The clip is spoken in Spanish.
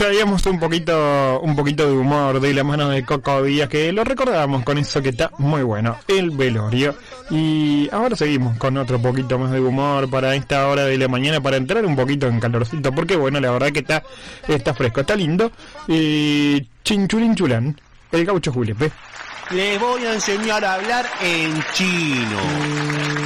traíamos un poquito de humor de la mano de Coco Díaz, que lo recordamos con eso que está muy bueno, el velorio. Y ahora seguimos con otro poquito más de humor para esta hora de la mañana, para entrar un poquito en calorcito, porque bueno, la verdad que está fresco, está lindo. Chinchulín chulán, el gaucho Julepe. Les voy a enseñar a hablar en chino.